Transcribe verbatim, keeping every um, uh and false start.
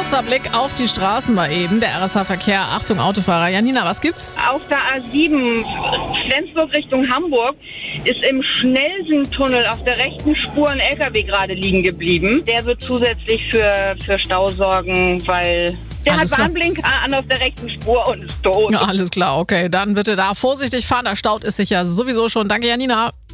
Kurzer Blick auf die Straßen mal eben. Der R S H-Verkehr. Achtung, Autofahrer. Janina, was gibt's? Auf der A sieben, Flensburg Richtung Hamburg, ist im Schnellsentunnel auf der rechten Spur ein L K W gerade liegen geblieben. Der wird zusätzlich für, für Stau sorgen, weil der Alles hat klar. Warnblinker an auf der rechten Spur und ist tot. Ja, alles klar, okay. Dann bitte da vorsichtig fahren. Da staut es sich ja sowieso schon. Danke, Janina.